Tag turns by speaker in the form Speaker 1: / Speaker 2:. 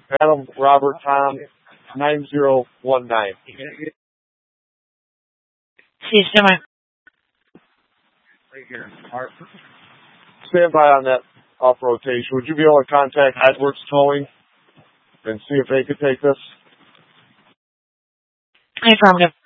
Speaker 1: Adam, Robert, Tom, 9019.
Speaker 2: Sí, stand
Speaker 1: by on that off rotation. Would you be able to contact Edwards Towing and see if they could take this?
Speaker 2: Affirmative.